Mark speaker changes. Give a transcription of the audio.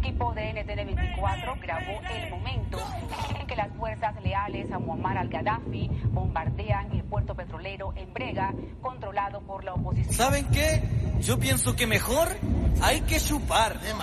Speaker 1: equipo de NTN 24 grabó el momento en que las fuerzas leales a Muammar al-Gaddafi bombardean el puerto petrolero en Brega, controlado por la oposición.
Speaker 2: ¿Saben qué? Yo pienso que mejor hay que chupar.